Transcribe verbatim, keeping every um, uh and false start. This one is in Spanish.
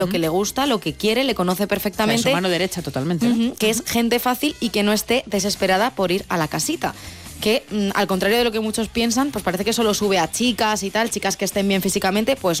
lo que le gusta, lo que quiere, le conoce perfectamente. O sea, su mano derecha totalmente. ¿no? Uh-huh, que es gente fácil y que no esté desesperada por ir a la casita. Que, mm, al contrario de lo que muchos piensan, pues parece que solo sube a chicas y tal, chicas que estén bien físicamente, pues